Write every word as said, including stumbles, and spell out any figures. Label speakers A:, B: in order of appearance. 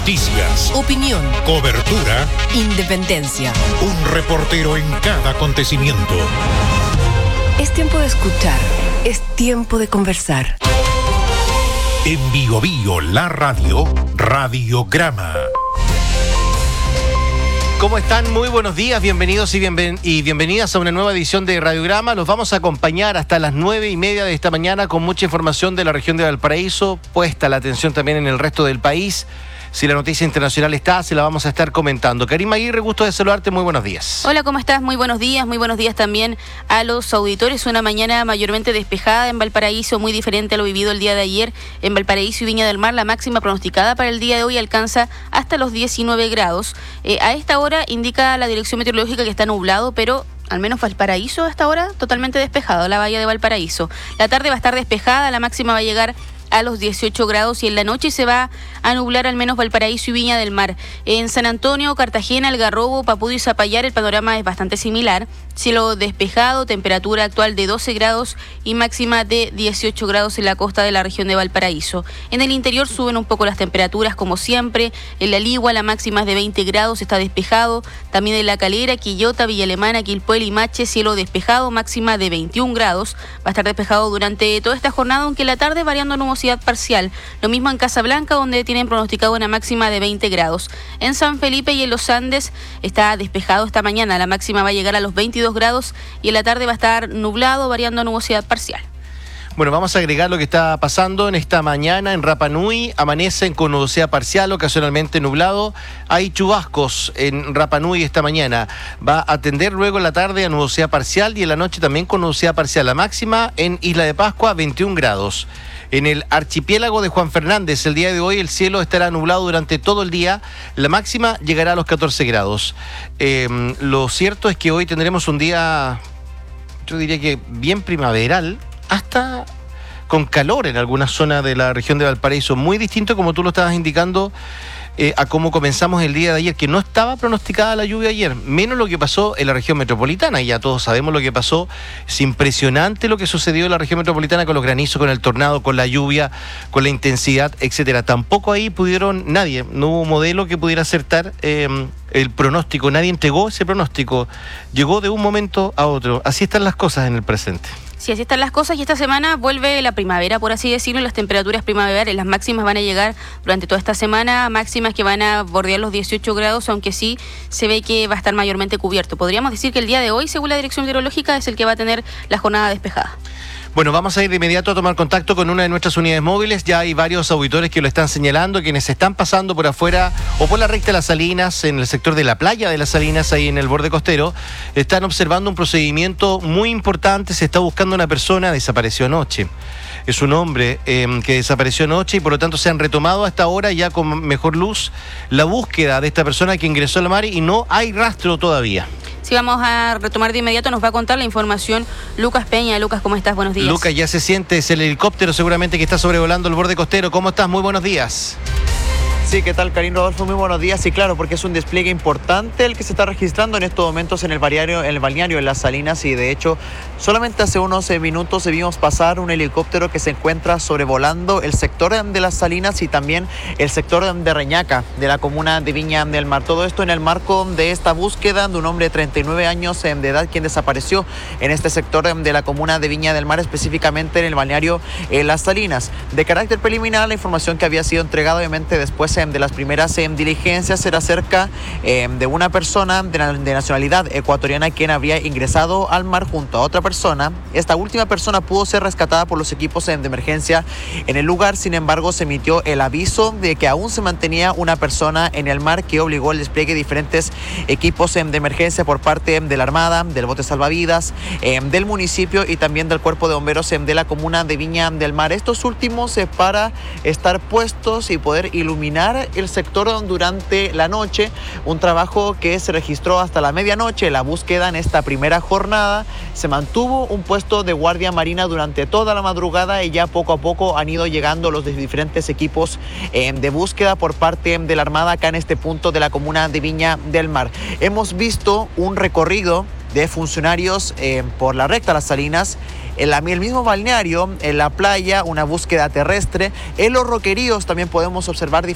A: Noticias,
B: opinión,
A: cobertura,
B: independencia.
A: Un reportero en cada acontecimiento.
B: Es tiempo de escuchar, es tiempo de conversar.
A: En Bio Bio, la radio, Radiograma.
C: ¿Cómo están? Muy buenos días, bienvenidos y, bienven- y bienvenidas a una nueva edición de Radiograma. Los vamos a acompañar hasta las nueve y media de esta mañana con mucha información de la región de Valparaíso, puesta la atención también en el resto del país. Si la noticia internacional está, se la vamos a estar comentando. Karima Aguirre, gusto de saludarte, muy buenos días.
D: Hola, ¿cómo estás? Muy buenos días, muy buenos días también a los auditores. Una mañana mayormente despejada en Valparaíso, muy diferente a lo vivido el día de ayer en Valparaíso y Viña del Mar. La máxima pronosticada para el día de hoy alcanza hasta los diecinueve grados. Eh, a esta hora indica la Dirección Meteorológica que está nublado, pero al menos Valparaíso hasta ahora totalmente despejado, la bahía de Valparaíso. La tarde va a estar despejada, la máxima va a llegar a los dieciocho grados y en la noche se va a nublar al menos Valparaíso y Viña del Mar. En San Antonio, Cartagena, Algarrobo, Papudio y Zapallar el panorama es bastante similar. Cielo despejado, temperatura actual de doce grados y máxima de dieciocho grados en la costa de la región de Valparaíso. En el interior suben un poco las temperaturas como siempre. En La Ligua la máxima es de veinte grados, está despejado. También en La Calera, Quillota, Villa Alemana, Quilpué, Limache, cielo despejado, máxima de veintiún grados. Va a estar despejado durante toda esta jornada, aunque en la tarde variando nubosidad parcial. Lo mismo en Casablanca, donde tienen pronosticado una máxima de veinte grados. En San Felipe y en los Andes está despejado esta mañana. La máxima va a llegar a los veintidós grados y en la tarde va a estar nublado, variando nubosidad parcial.
C: Bueno, vamos a agregar lo que está pasando en esta mañana en Rapa Nui. Amanecen con nubosidad parcial, ocasionalmente nublado. Hay chubascos en Rapa Nui esta mañana. Va a tender luego en la tarde a nubosidad parcial y en la noche también con nubosidad parcial. La máxima en Isla de Pascua, veintiún grados. En el archipiélago de Juan Fernández, el día de hoy el cielo estará nublado durante todo el día. La máxima llegará a los catorce grados. Eh, lo cierto es que hoy tendremos un día, yo diría que bien primaveral, hasta con calor en alguna zona de la región de Valparaíso. Muy distinto, como tú lo estabas indicando, eh, a cómo comenzamos el día de ayer, que no estaba pronosticada la lluvia ayer, menos lo que pasó en la región metropolitana. Y ya todos sabemos lo que pasó. Es impresionante lo que sucedió en la región metropolitana con los granizos, con el tornado, con la lluvia, con la intensidad, etcétera. Tampoco ahí pudieron nadie, no hubo modelo que pudiera acertar eh, el pronóstico. Nadie entregó ese pronóstico. Llegó de un momento a otro. Así están las cosas en el presente.
D: Sí, así están las cosas y esta semana vuelve la primavera, por así decirlo, las temperaturas primaverales. Las máximas van a llegar durante toda esta semana, máximas que van a bordear los dieciocho grados, aunque sí se ve que va a estar mayormente cubierto. Podríamos decir que el día de hoy, según la Dirección Meteorológica, es el que va a tener la jornada despejada.
C: Bueno, vamos a ir de inmediato a tomar contacto con una de nuestras unidades móviles. Ya hay varios auditores que lo están señalando, quienes están pasando por afuera o por la recta de Las Salinas, en el sector de la playa de Las Salinas, ahí en el borde costero. Están observando un procedimiento muy importante. Se está buscando una persona, desapareció anoche. Es un hombre eh, que desapareció anoche y por lo tanto se han retomado hasta ahora ya con mejor luz la búsqueda de esta persona que ingresó al mar y no hay rastro todavía.
D: Sí, vamos a retomar de inmediato, nos va a contar la información Lucas Peña. Lucas, ¿cómo estás? Buenos días.
C: Lucas, ya se siente, es el helicóptero seguramente que está sobrevolando el borde costero. ¿Cómo estás? Muy buenos días.
E: Sí, ¿qué tal, Karim Rodolfo? Muy buenos días. Sí, claro, porque es un despliegue importante el que se está registrando en estos momentos en el balneario, en el balneario en Las Salinas, y de hecho solamente hace unos minutos vimos pasar un helicóptero que se encuentra sobrevolando el sector de Las Salinas y también el sector de Reñaca, de la comuna de Viña del Mar. Todo esto en el marco de esta búsqueda de un hombre de treinta y nueve años de edad quien desapareció en este sector de la comuna de Viña del Mar, específicamente en el balneario en Las Salinas. De carácter preliminar, la información que había sido entregada obviamente después de las primeras eh, diligencias era acerca eh, de una persona de, de nacionalidad ecuatoriana quien habría ingresado al mar junto a otra persona. Esta última persona pudo ser rescatada por los equipos eh, de emergencia en el lugar. Sin embargo, se emitió el aviso de que aún se mantenía una persona en el mar, que obligó al despliegue de diferentes equipos eh, de emergencia por parte de la Armada, del bote salvavidas, eh, del municipio y también del cuerpo de bomberos eh, de la comuna de Viña del Mar. Estos últimos eh, para estar puestos y poder iluminar el sector durante la noche, un trabajo que se registró hasta la medianoche. La búsqueda en esta primera jornada se mantuvo un puesto de guardia marina durante toda la madrugada y ya poco a poco han ido llegando los diferentes equipos eh, de búsqueda por parte de la Armada acá en este punto de la comuna de Viña del Mar. Hemos visto un recorrido de funcionarios eh, por la recta Las Salinas, en la, el mismo balneario, en la playa, una búsqueda terrestre. En los roqueríos también podemos observar